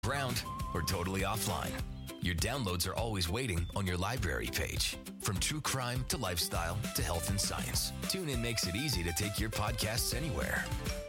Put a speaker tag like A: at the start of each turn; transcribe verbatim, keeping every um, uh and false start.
A: Ground or totally offline. Your downloads are always waiting on your library page. From true crime to lifestyle to health and science, TuneIn makes it easy to take your podcasts anywhere.